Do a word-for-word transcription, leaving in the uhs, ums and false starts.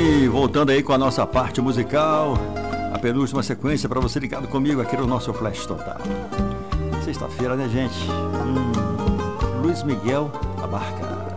bem, voltando aí com a nossa parte musical, a penúltima sequência para você ligado comigo aqui no nosso Flash Total. Sexta-feira, né, gente? Hum, Luiz Miguel Abarca.